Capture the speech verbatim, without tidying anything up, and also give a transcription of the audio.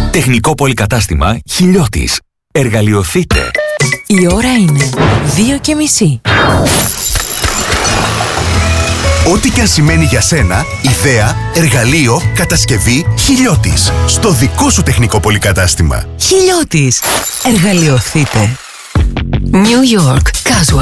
Τεχνικό πολυκατάστημα Χιλιώτης. Εργαλειοθείτε. Η ώρα είναι δύο και μισή. Ό,τι και αν σημαίνει για σένα, ιδέα, εργαλείο, κατασκευή, Χιλιώτης. Στο δικό σου τεχνικό πολυκατάστημα. Χιλιώτης. Εργαλειοθείτε. New York Casual.